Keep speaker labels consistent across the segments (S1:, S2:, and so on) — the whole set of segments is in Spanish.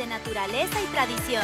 S1: naturaleza y tradición.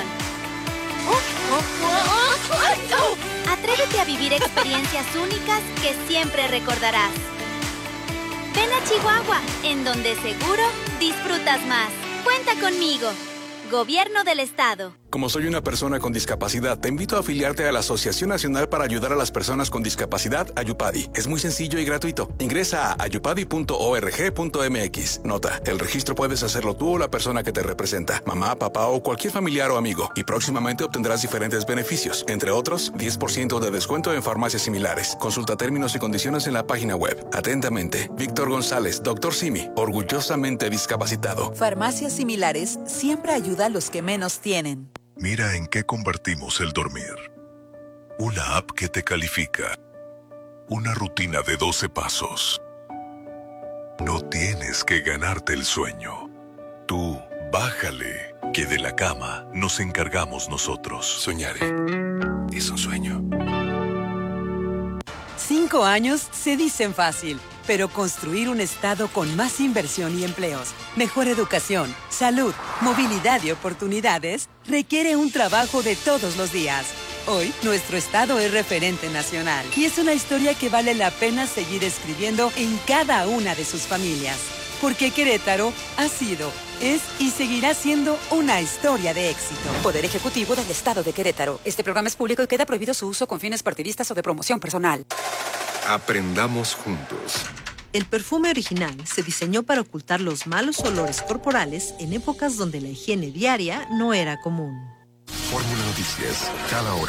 S1: Atrévete a vivir experiencias únicas que siempre recordarás. Ven a Chihuahua, en donde seguro disfrutas más. Cuenta conmigo. Gobierno del Estado.
S2: Como soy una persona con discapacidad, te invito a afiliarte a la Asociación Nacional para Ayudar a las Personas con Discapacidad, Ayupadi. Es muy sencillo y gratuito. Ingresa a ayupadi.org.mx. Nota, el registro puedes hacerlo tú o la persona que te representa, mamá, papá o cualquier familiar o amigo. Y próximamente obtendrás diferentes beneficios, entre otros, 10% de descuento en farmacias similares. Consulta términos y condiciones en la página web. Atentamente, Víctor González, Dr. Simi, orgullosamente discapacitado.
S3: Farmacias similares siempre ayuda a los que menos tienen.
S4: Mira en qué convertimos el dormir. Una app que te califica. Una rutina de 12 pasos. No tienes que ganarte el sueño. Tú, bájale, que de la cama nos encargamos nosotros.
S2: Soñaré. Es un sueño.
S3: 5 años se dicen fácil, pero construir un estado con más inversión y empleos, mejor educación, salud, movilidad y oportunidades requiere un trabajo de todos los días. Hoy, nuestro estado es referente nacional y es una historia que vale la pena seguir escribiendo en cada una de sus familias. Porque Querétaro ha sido, es y seguirá siendo una historia de éxito.
S5: Poder Ejecutivo del Estado de Querétaro. Este programa es público y queda prohibido su uso con fines partidistas o de promoción personal.
S6: Aprendamos juntos.
S7: El perfume original se diseñó para ocultar los malos olores corporales en épocas donde la higiene diaria no era común.
S6: Fórmula Noticias, cada hora.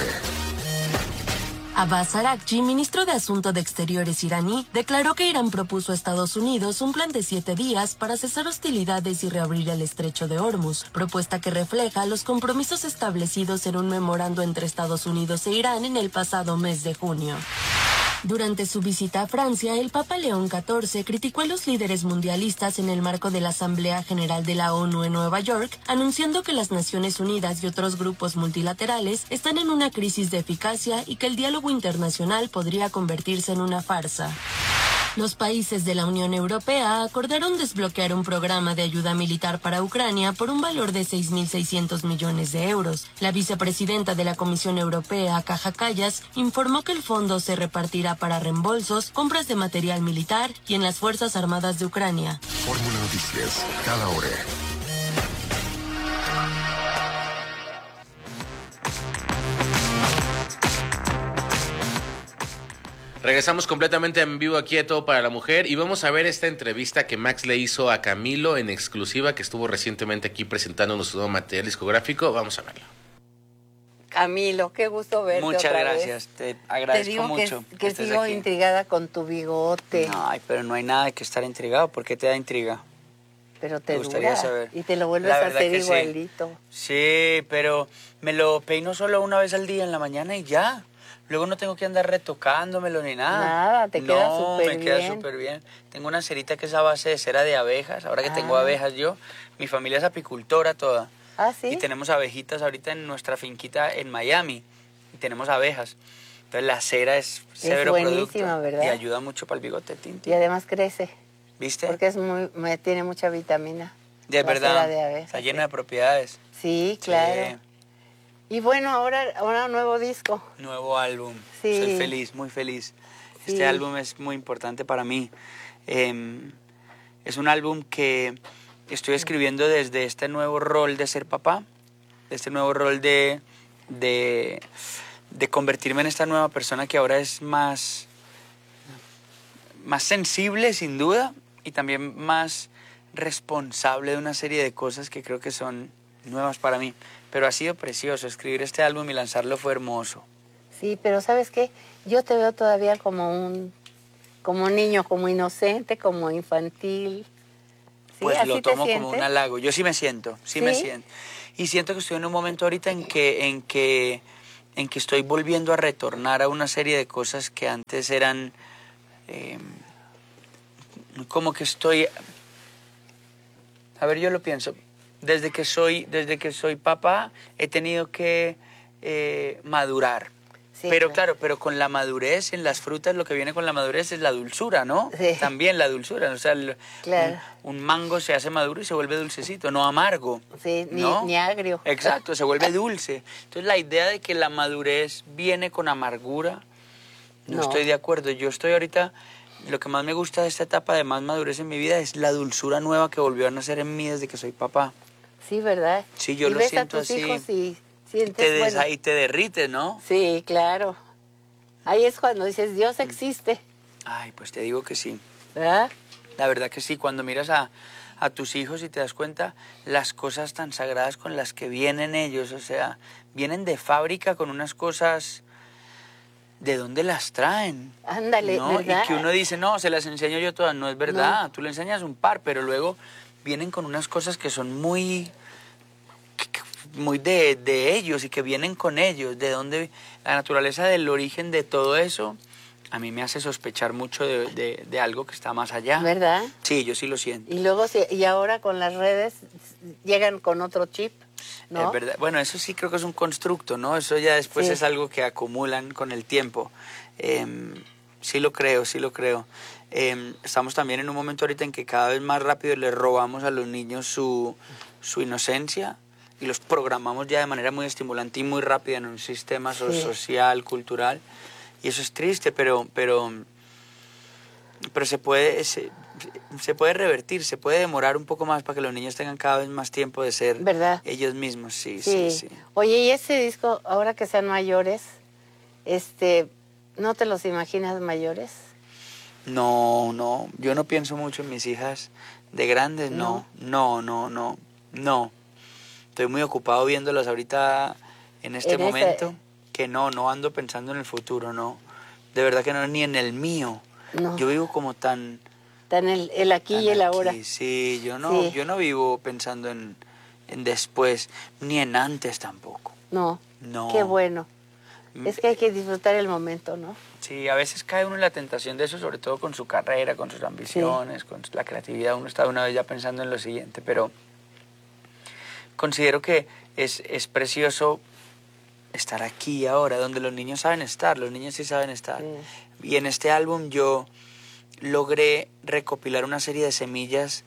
S8: Abbas Araghchi, ministro de Asuntos de Exteriores iraní, declaró que Irán propuso a Estados Unidos un plan de 7 días para cesar hostilidades y reabrir el estrecho de Hormuz, propuesta que refleja los compromisos establecidos en un memorando entre Estados Unidos e Irán en el pasado mes de junio. Durante su visita a Francia, el Papa León XIV criticó a los líderes mundialistas en el marco de la Asamblea General de la ONU en Nueva York, anunciando que las Naciones Unidas y otros grupos multilaterales están en una crisis de eficacia y que el diálogo internacional podría convertirse en una farsa. Los países de la Unión Europea acordaron desbloquear un programa de ayuda militar para Ucrania por un valor de 6.600 millones de euros. La vicepresidenta de la Comisión Europea, Kaja Kallas, informó que el fondo se repartirá para reembolsos, compras de material militar y en las Fuerzas Armadas de Ucrania.
S6: Fórmula Noticias, cada hora.
S9: Regresamos completamente en vivo aquí a Todo para la Mujer y vamos a ver esta entrevista que Max le hizo a Camilo en exclusiva, que estuvo recientemente aquí presentándonos su nuevo material discográfico. Vamos a verlo.
S10: Camilo, qué gusto verte.
S11: Muchas
S10: otra
S11: gracias,
S10: vez.
S11: Te agradezco
S10: digo
S11: mucho.
S10: Que sigo
S11: aquí.
S10: intrigada con tu bigote.
S11: Ay, pero no hay nada que estar intrigado. ¿Por qué te da intriga?
S10: Pero te
S11: Me gustaría
S10: dura
S11: saber.
S10: y te lo vuelves
S11: La
S10: a
S11: verdad
S10: hacer
S11: que
S10: igualito.
S11: Sí, pero me lo peino solo una vez al día en la mañana y ya. Luego no tengo que andar retocándomelo ni nada.
S10: Nada, te queda súper bien.
S11: No, me queda súper bien. Tengo una cerita que es a base de cera de abejas. Ahora que tengo abejas yo, mi familia es apicultora toda.
S10: ¿Ah, sí?
S11: Y tenemos abejitas ahorita en nuestra finquita en Miami. Y tenemos abejas. Entonces la cera es severo
S10: buenísima,
S11: producto.
S10: ¿verdad?
S11: Y ayuda mucho para el bigote, Tinti.
S10: Y además crece.
S11: ¿Viste?
S10: Porque tiene mucha vitamina.
S11: De
S10: la
S11: verdad.
S10: cera de abejas,
S11: Está llena de propiedades.
S10: Sí, claro.
S11: Sí.
S10: Y bueno, ahora un nuevo disco.
S11: Nuevo álbum.
S10: Sí.
S11: Soy feliz, muy feliz.
S10: Sí.
S11: Este álbum es muy importante para mí. Es un álbum que estoy escribiendo desde este nuevo rol de ser papá, de este nuevo rol de convertirme en esta nueva persona que ahora es más sensible, sin duda, y también más responsable de una serie de cosas que creo que son nuevas para mí. Pero ha sido precioso. Escribir este álbum y lanzarlo fue hermoso.
S10: Sí, pero ¿sabes qué? Yo te veo todavía como un niño, como inocente, como infantil. ¿Sí?
S11: Pues
S10: ¿Así
S11: lo
S10: te
S11: tomo como
S10: sientes?
S11: un halago. Yo sí me siento, sí me siento. Y siento que estoy en un momento ahorita en que estoy volviendo a retornar a una serie de cosas que antes eran como que estoy... A ver, yo lo pienso. Desde que soy papá he tenido que madurar.
S10: Sí,
S11: pero claro, pero con la madurez, en las frutas lo que viene con la madurez es la dulzura, ¿no?
S10: Sí.
S11: También la dulzura, o sea,
S10: Claro.
S11: un mango se hace maduro y se vuelve dulcecito, no amargo.
S10: Sí,
S11: ¿no?
S10: ni agrio.
S11: Exacto, se vuelve dulce. Entonces la idea de que la madurez viene con amargura, no estoy de acuerdo. Yo estoy ahorita, lo que más me gusta de esta etapa de más madurez en mi vida es la dulzura nueva que volvió a nacer en mí desde que soy papá.
S10: Sí, ¿verdad?
S11: Sí, yo
S10: y
S11: lo
S10: ves
S11: siento
S10: a tus
S11: así.
S10: hijos y sientes,
S11: Y te derrites, ¿no?
S10: Sí, claro. Ahí es cuando dices, Dios existe.
S11: Ay, pues te digo que sí.
S10: ¿Verdad?
S11: La verdad que sí, cuando miras a tus hijos y te das cuenta las cosas tan sagradas con las que vienen ellos, o sea, vienen de fábrica con unas cosas, ¿de dónde las traen?
S10: Ándale,
S11: ¿no?
S10: ¿verdad?
S11: Y que uno dice, no, se las enseño yo todas, no es verdad,
S10: No.
S11: tú le enseñas un par, pero luego vienen con unas cosas que son muy de ellos y que vienen con ellos, de dónde, la naturaleza del origen de todo eso, a mí me hace sospechar mucho de algo que está más allá.
S10: ¿Verdad?
S11: Sí, yo sí lo siento.
S10: Y luego, y ahora con las redes llegan con otro chip, ¿no?
S11: Es verdad. Bueno, eso sí creo que es un constructo, ¿no? Eso ya después
S10: Sí.
S11: es algo que acumulan con el tiempo. Sí lo creo, sí lo creo. Estamos también en un momento ahorita en que cada vez más rápido le robamos a los niños su inocencia y los programamos ya de manera muy estimulante y muy rápida en un sistema
S10: Sí.
S11: social, cultural. Y eso es triste, pero se puede revertir, se puede demorar un poco más para que los niños tengan cada vez más tiempo de ser
S10: ¿verdad?
S11: ellos mismos. Sí.
S10: Oye, y ese disco, ahora que sean mayores, ¿no te los imaginas mayores?
S11: No, yo no pienso mucho en mis hijas de grandes, no. Estoy muy ocupado viéndolas ahorita en este momento, que no ando pensando en el futuro, no. De verdad que no, ni en el mío.
S10: No.
S11: Yo vivo como tan
S10: el aquí y el ahora.
S11: Sí, yo no vivo pensando en después, ni en antes tampoco.
S10: No.
S11: No.
S10: Qué bueno. Es que hay que disfrutar el momento, ¿no?
S11: Sí, a veces cae uno en la tentación de eso, sobre todo con su carrera, con sus ambiciones, con la creatividad. Uno está de una vez ya pensando en lo siguiente, pero considero que es precioso estar aquí ahora, donde los niños saben estar, los niños sí saben estar. Sí. Y en este álbum yo logré recopilar una serie de semillas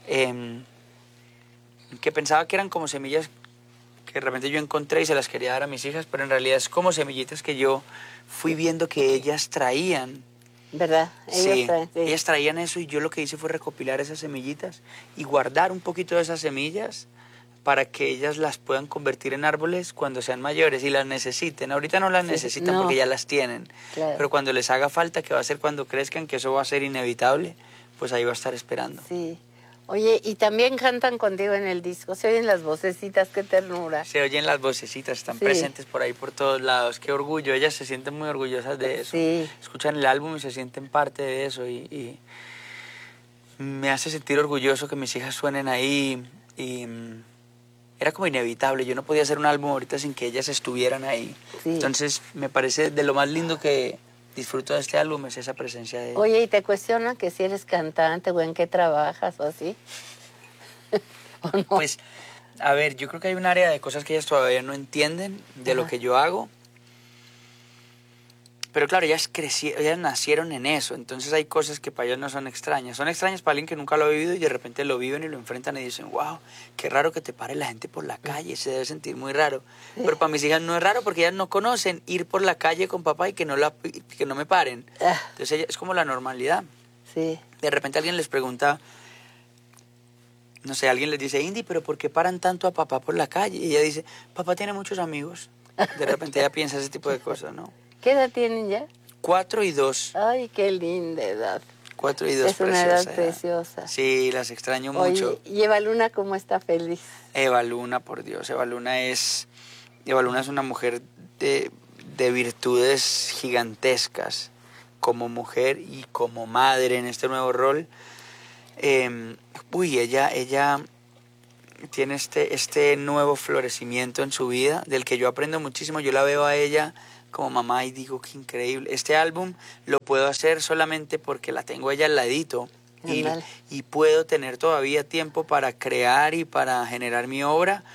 S11: que pensaba que eran como semillas que de repente yo encontré y se las quería dar a mis hijas, pero en realidad es como semillitas que yo fui viendo que ellas traían.
S10: ¿Verdad?
S11: Ellas traían eso y yo lo que hice fue recopilar esas semillitas y guardar un poquito de esas semillas para que ellas las puedan convertir en árboles cuando sean mayores y las necesiten. Ahorita no las necesitan porque ya las tienen,
S10: claro.
S11: Pero cuando les haga falta, que va a ser cuando crezcan, que eso va a ser inevitable, pues ahí va a estar esperando.
S10: Sí. Oye, y también cantan contigo en el disco, se oyen las vocecitas, qué ternura.
S11: Se oyen las vocecitas, están presentes por ahí por todos lados, qué orgullo, ellas se sienten muy orgullosas de eso.
S10: Sí.
S11: Escuchan el álbum y se sienten parte de eso y me hace sentir orgulloso que mis hijas suenen ahí y era como inevitable, yo no podía hacer un álbum ahorita sin que ellas estuvieran ahí. Sí. Entonces me parece de lo más lindo que disfruto de este álbum es esa presencia de ellas.
S10: Oye, ¿y te cuestionan que si eres cantante o en qué trabajas o así? ¿O no?
S11: Pues, a ver, yo creo que hay un área de cosas que ellas todavía no entienden de lo que yo hago. Pero claro, ellas nacieron en eso, entonces hay cosas que para ellas no son extrañas. Son extrañas para alguien que nunca lo ha vivido y de repente lo viven y lo enfrentan y dicen, wow, qué raro que te pare la gente por la calle, se debe sentir muy raro. Pero para mis hijas no es raro porque ellas no conocen ir por la calle con papá y que no me paren. Entonces es como la normalidad.
S10: Sí.
S11: De repente alguien les pregunta, no sé, alguien les dice, Indy, ¿pero por qué paran tanto a papá por la calle? Y ella dice, papá tiene muchos amigos. De repente ella piensa ese tipo de cosas, ¿no?
S10: ¿Qué edad tienen ya?
S11: 4 y 2.
S10: Ay, qué linda edad.
S11: 4 y 2,
S10: es una edad preciosa.
S11: Sí, las extraño
S10: mucho.
S11: mucho.
S10: ¿Y Eva Luna cómo está feliz?
S11: Eva Luna, por Dios, Eva Luna es una mujer de virtudes gigantescas como mujer y como madre en este nuevo rol. Ella tiene este nuevo florecimiento en su vida, del que yo aprendo muchísimo. Yo la veo a ella como mamá y digo, qué increíble. Este álbum lo puedo hacer solamente porque la tengo ella al ladito y puedo tener todavía tiempo para crear y para generar mi obra,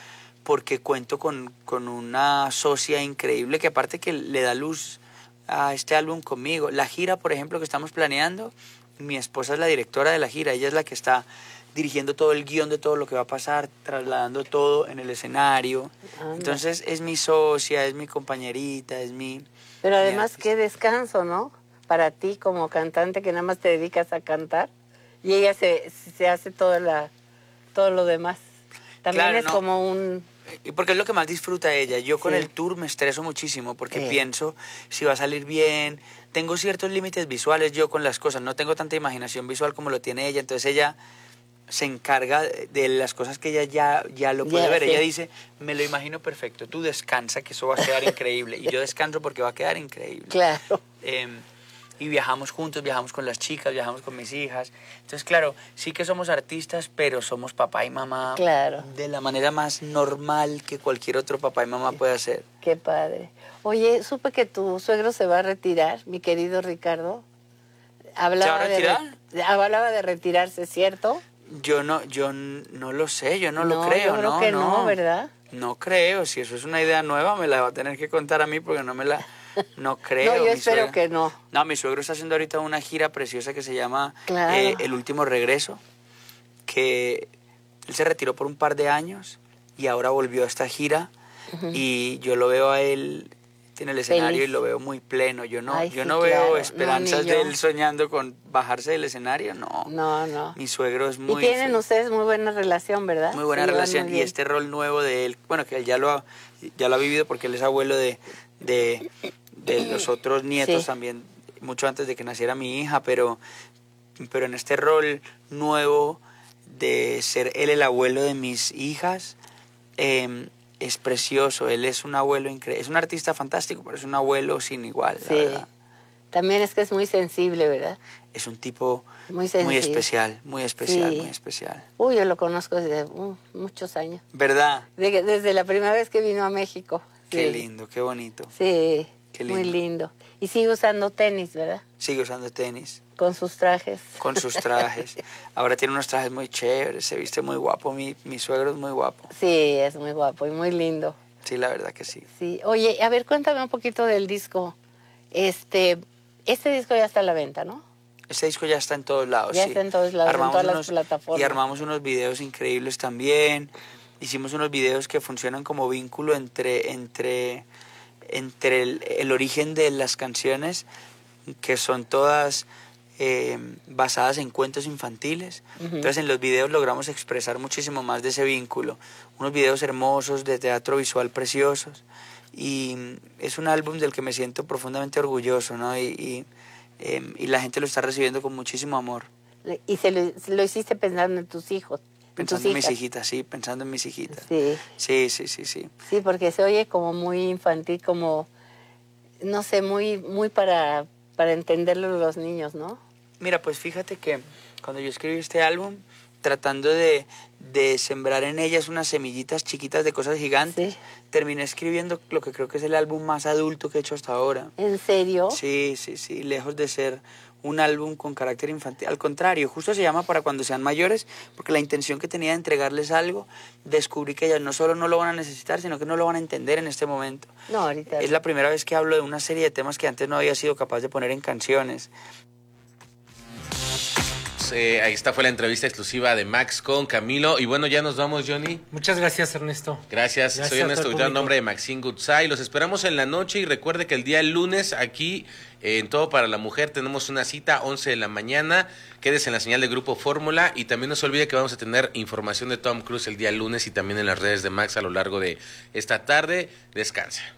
S11: porque cuento con una socia increíble que aparte que le da luz a este álbum conmigo. La gira, por ejemplo, que estamos planeando, mi esposa es la directora de la gira, ella es la que está dirigiendo todo el guión de todo lo que va a pasar, trasladando todo en el escenario. Entonces es mi socia, es mi compañerita, es mi...
S10: Pero además qué descanso, ¿no? Para ti como cantante que nada más te dedicas a cantar y ella se hace todo lo demás. También claro, es como un...
S11: Y porque es lo que más disfruta ella. Yo con el tour me estreso muchísimo porque pienso si va a salir bien. Tengo ciertos límites visuales yo con las cosas. No tengo tanta imaginación visual como lo tiene ella. Entonces ella se encarga de las cosas que ella ya lo puede ver. Ella dice, me lo imagino perfecto. Tú descansa que eso va a quedar increíble. Y yo descanso porque va a quedar increíble.
S10: Claro.
S11: Y viajamos juntos, viajamos con las chicas, viajamos con mis hijas. Entonces, claro, sí que somos artistas, pero somos papá y mamá de la manera más normal que cualquier otro papá y mamá puede hacer.
S10: Qué padre. Oye, supe que tu suegro se va a retirar, mi querido Ricardo.
S11: ¿Se va a retirar?
S10: Hablaba de retirarse, ¿cierto?
S11: Yo no lo sé, yo no lo creo.
S10: Yo creo que no, ¿verdad?
S11: No creo, si eso es una idea nueva me la va a tener que contar a mí porque no me la... No creo.
S10: No, yo espero que no.
S11: No, mi suegro está haciendo ahorita una gira preciosa que se llama El Último Regreso, que él se retiró por un par de años y ahora volvió a esta gira y yo lo veo a él en el escenario y lo veo muy pleno. Yo no veo esperanzas de él soñando con bajarse del escenario, no.
S10: No.
S11: Mi suegro es muy...
S10: Y tienen ustedes muy buena relación, ¿verdad?
S11: Muy buena relación y este rol nuevo de él, bueno, que él ya lo ha vivido porque él es abuelo de los otros nietos también, mucho antes de que naciera mi hija, pero en este rol nuevo de ser él el abuelo de mis hijas, es precioso. Él es un abuelo increíble, es un artista fantástico, pero es un abuelo sin igual, la verdad.
S10: También es que es muy sensible, ¿verdad?
S11: Es un tipo muy especial.
S10: Uy, yo lo conozco desde muchos años.
S11: ¿Verdad?
S10: Desde la primera vez que vino a México.
S11: Qué lindo, qué bonito.
S10: Sí, qué lindo. Muy lindo. Y sigue usando tenis, ¿verdad?
S11: Sigue usando tenis.
S10: Con sus trajes.
S11: Con sus trajes. Ahora tiene unos trajes muy chéveres, se viste muy guapo. Mi suegro es muy guapo.
S10: Sí, es muy guapo y muy lindo.
S11: Sí, la verdad que sí.
S10: Sí. Oye, a ver, cuéntame un poquito del disco. Este disco ya está a la venta, ¿no?
S11: Este disco ya está en todos lados,
S10: Ya está en todos lados, en todas las plataformas.
S11: Y armamos unos videos increíbles también. Hicimos unos videos que funcionan como vínculo entre el origen de las canciones, que son todas basadas en cuentos infantiles. Entonces en los videos logramos expresar muchísimo más de ese vínculo. Unos videos hermosos, de teatro visual preciosos. Y es un álbum del que me siento profundamente orgulloso, ¿no? Y la gente lo está recibiendo con muchísimo amor.
S10: Y lo hiciste pensando en tus hijos.
S11: Pensando en mis hijitas, sí, pensando en mis hijitas.
S10: Sí. Sí, porque se oye como muy infantil, como, no sé, muy para entenderlo los niños, ¿no?
S11: Mira, pues fíjate que cuando yo escribí este álbum, tratando de sembrar en ellas unas semillitas chiquitas de cosas gigantes, terminé escribiendo lo que creo que es el álbum más adulto que he hecho hasta ahora.
S10: ¿En serio?
S11: Sí, lejos de ser un álbum con carácter infantil. Al contrario, justo se llama Para Cuando Sean Mayores, porque la intención que tenía de entregarles algo, descubrí que ellas no solo no lo van a necesitar, sino que no lo van a entender en este momento.
S10: No, ahorita.
S11: Es la primera vez que hablo de una serie de temas que antes no había sido capaz de poner en canciones.
S9: Ahí está, fue la entrevista exclusiva de Max con Camilo. Y bueno, ya nos vamos, Johnny.
S12: Muchas gracias, Ernesto.
S9: Gracias. Soy Ernesto Gutiérrez, en nombre de Maxine Goodside. Los esperamos en la noche y recuerde que el día lunes aquí en Todo para la Mujer tenemos una cita 11 de la mañana. Quédese en la señal de Grupo Fórmula y también no se olvide que vamos a tener información de Tom Cruise el día lunes y también en las redes de Max a lo largo de esta tarde. Descanse.